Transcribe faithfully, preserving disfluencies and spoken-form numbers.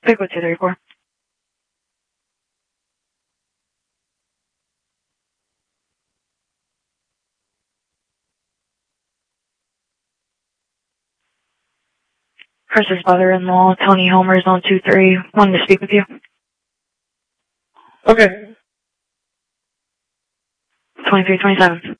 Pick with two three four. Chris's brother-in-law, Tony Homer's on two three. Wanted to speak with you. Okay. twenty-three twenty-seven.